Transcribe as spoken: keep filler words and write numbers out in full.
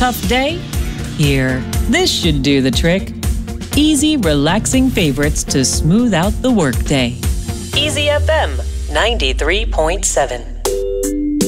tough day? Here, this should do the trick. Easy, relaxing favorites to smooth out the workday. Easy F M ninety-three point seven.